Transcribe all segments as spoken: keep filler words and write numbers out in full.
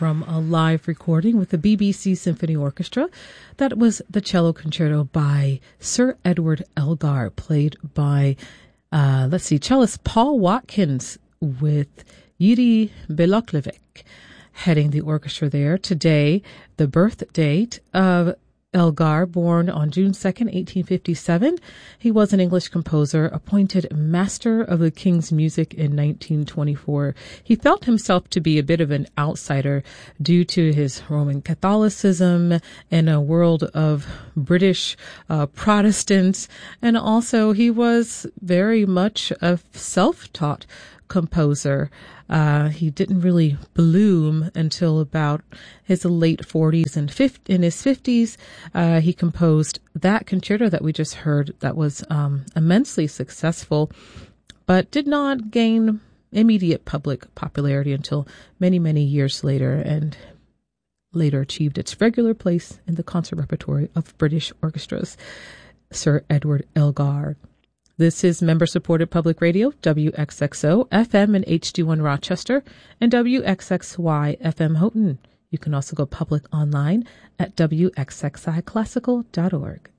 from a live recording with the B B C Symphony Orchestra. That was the cello concerto by Sir Edward Elgar, played by, uh, let's see, cellist Paul Watkins with Yuri Beloklevic heading the orchestra there. Today, the birth date of Elgar, born on June second, eighteen fifty-seven. He was an English composer, appointed Master of the King's Music in nineteen twenty-four. He felt himself to be a bit of an outsider due to his Roman Catholicism in a world of British uh, Protestants, and also he was very much a self-taught composer. Uh, he didn't really bloom until about his late forties and fifty, in his fifties. Uh, he composed that concerto that we just heard that was um, immensely successful, but did not gain immediate public popularity until many, many years later, and later achieved its regular place in the concert repertoire of British orchestras. Sir Edward Elgar. This is member-supported public radio, W X X O F M in H D one Rochester and W X X Y F M Houghton. You can also go public online at W X X I classical dot org.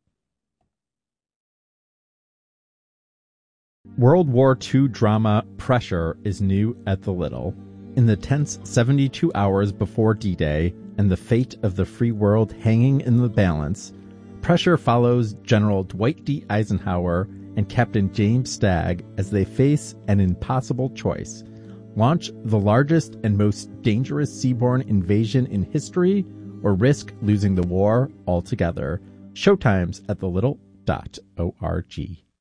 World War Two drama Pressure is new at the Little. In the tense seventy-two hours before D-Day and the fate of the free world hanging in the balance, Pressure follows General Dwight D. Eisenhower and Captain James Stagg as they face an impossible choice: launch the largest and most dangerous seaborne invasion in history, or risk losing the war altogether. Showtimes at the little dot org.